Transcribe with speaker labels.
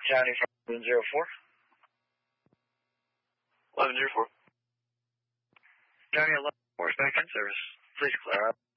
Speaker 1: County from 1104.
Speaker 2: 1104.
Speaker 1: County 1104 is back in service. Please clear up.